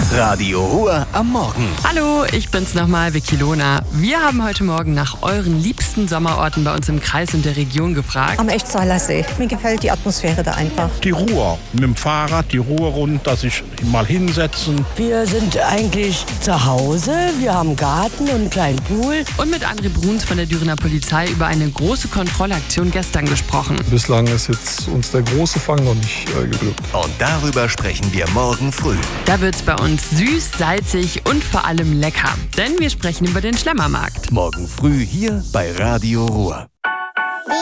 Radio Ruhr am Morgen. Hallo, ich bin's nochmal, Vicky Lohner. Wir haben heute Morgen nach euren liebsten Sommerorten bei uns im Kreis und der Region gefragt. Am Echtsaler See. Mir gefällt die Atmosphäre da einfach. Die Ruhr, mit dem Fahrrad, die Ruhr runter, sich mal hinsetzen. Wir sind eigentlich zu Hause, wir haben einen Garten und einen kleinen Pool. Und mit André Bruns von der Dürener Polizei über eine große Kontrollaktion gestern gesprochen. Bislang ist jetzt uns der große Fang noch nicht geglückt. Und darüber sprechen wir morgen früh. Da wird's bei uns süß, salzig und vor allem lecker. Denn wir sprechen über den Schlemmermarkt. Morgen früh hier bei Radio Ruhr.